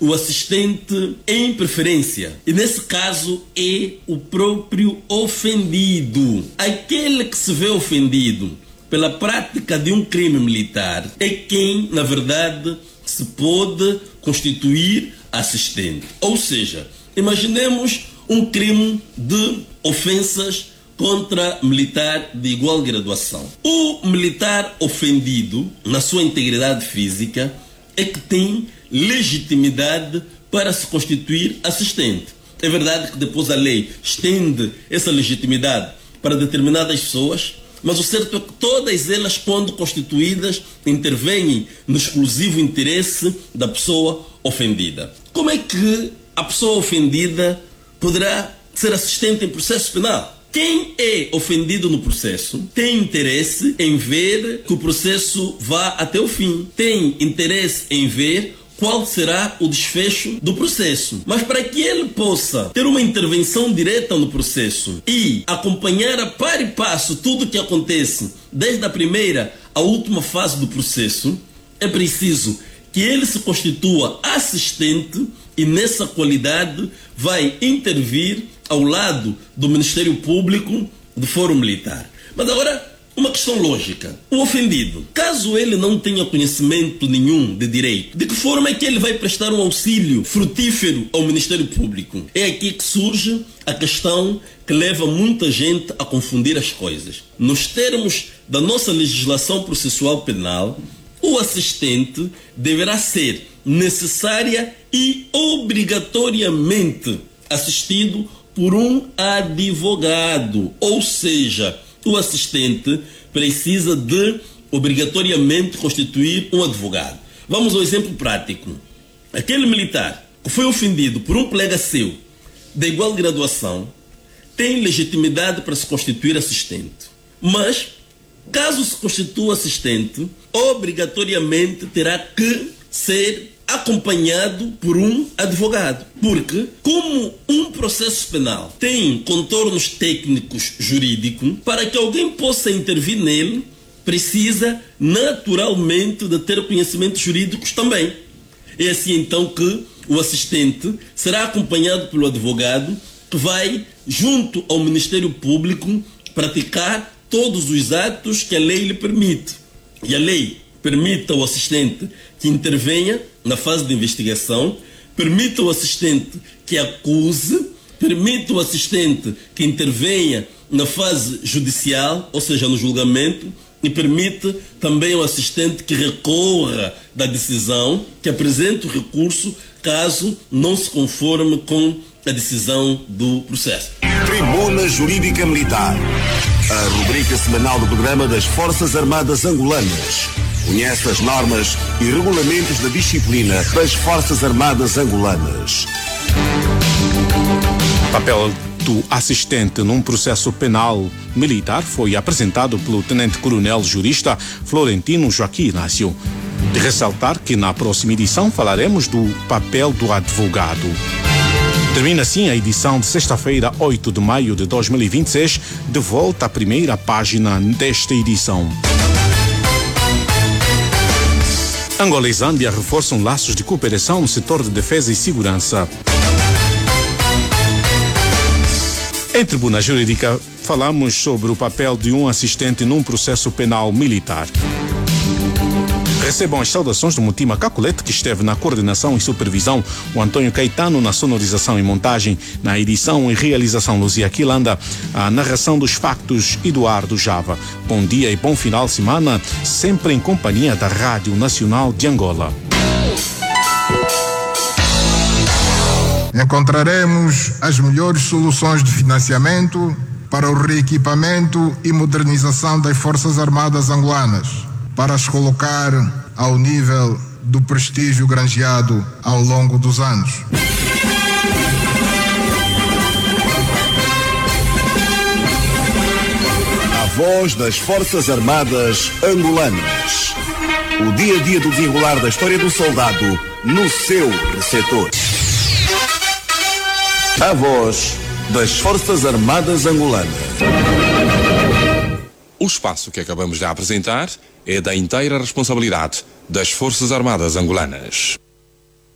o assistente em preferência. E nesse caso é o próprio ofendido. Aquele que se vê ofendido pela prática de um crime militar é quem, na verdade, se pode constituir assistente. Ou seja, imaginemos um crime de ofensas contra militar de igual graduação. O militar ofendido, na sua integridade física, é que tem legitimidade para se constituir assistente. É verdade que depois a lei estende essa legitimidade para determinadas pessoas, mas o certo é que todas elas, quando constituídas, intervêm no exclusivo interesse da pessoa ofendida. Como é que a pessoa ofendida poderá ser assistente em processo penal? Quem é ofendido no processo tem interesse em ver que o processo vá até o fim. Tem interesse em ver qual será o desfecho do processo. Mas para que ele possa ter uma intervenção direta no processo e acompanhar a par e passo tudo o que acontece, desde a primeira à última fase do processo, é preciso que ele se constitua assistente e nessa qualidade vai intervir ao lado do Ministério Público do Fórum Militar. Mas agora, uma questão lógica. O ofendido, caso ele não tenha conhecimento nenhum de direito, de que forma é que ele vai prestar um auxílio frutífero ao Ministério Público? É aqui que surge a questão que leva muita gente a confundir as coisas. Nos termos da nossa legislação processual penal, o assistente deverá ser necessária e obrigatoriamente assistido por um advogado, ou seja, o assistente precisa de obrigatoriamente constituir um advogado. Vamos ao exemplo prático. Aquele militar que foi ofendido por um colega seu de igual graduação tem legitimidade para se constituir assistente, mas caso se constitua assistente, obrigatoriamente terá que ser acompanhado por um advogado. Porque, como um processo penal tem contornos técnicos jurídicos, para que alguém possa intervir nele, precisa naturalmente de ter conhecimentos jurídicos também. É assim então que o assistente será acompanhado pelo advogado que vai, junto ao Ministério Público, praticar todos os atos que a lei lhe permite. E a lei permite ao assistente que intervenha na fase de investigação, permite ao assistente que acuse, permite ao assistente que intervenha na fase judicial, ou seja, no julgamento, e permite também ao assistente que recorra da decisão, que apresente o recurso caso não se conforme com a decisão do processo. Tribuna Jurídica Militar, a rubrica semanal do programa das Forças Armadas Angolanas. Conhece as normas e regulamentos da disciplina das Forças Armadas Angolanas. Papel do assistente num processo penal militar foi apresentado pelo tenente-coronel jurista Florentino Joaquim Inácio. De ressaltar que na próxima edição falaremos do papel do advogado. Termina assim a edição de sexta-feira, 8 de maio de 2026, de volta à primeira página desta edição. Angola e Zâmbia reforçam laços de cooperação no setor de defesa e segurança. Em tribuna jurídica, falamos sobre o papel de um assistente num processo penal militar. Recebam as saudações do Mutima Caculete, que esteve na coordenação e supervisão, o Antônio Caetano na sonorização e montagem, na edição e realização Luzia Quilanda, a narração dos factos Eduardo Java. Bom dia e bom final de semana, sempre em companhia da Rádio Nacional de Angola. Encontraremos as melhores soluções de financiamento para o reequipamento e modernização das Forças Armadas Angolanas, para as colocar ao nível do prestígio granjeado ao longo dos anos. A voz das Forças Armadas Angolanas. O dia a dia do desenrolar da história do soldado no seu receptor. A voz das Forças Armadas Angolanas. O espaço que acabamos de apresentar é da inteira responsabilidade das Forças Armadas Angolanas.